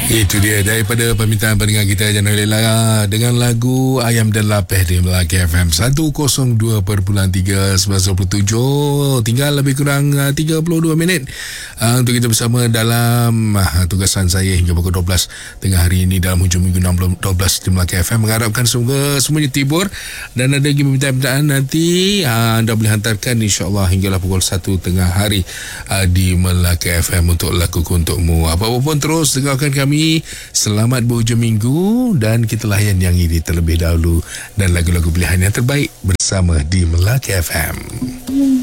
Itu dia daripada permintaan pendengar kita Jangan Lela dengan lagu Ayam dan Lapeh di Melaka FM 102.3 927. Tinggal lebih kurang 32 minit untuk kita bersama dalam tugasan saya hingga pukul 12 tengah hari ini dalam hujung minggu 12 di Melaka FM. Mengharapkan semoga semuanya tibur dan ada lagi permintaan nanti anda boleh hantarkan insyaAllah hinggalah pukul 1 tengah hari di Melaka FM untuk lakukan untukmu. Apa-apa pun terus dengarkan kami. Selamat berhujung minggu dan kita layan yang ini terlebih dahulu dan lagu-lagu pilihan yang terbaik bersama di Melaka FM.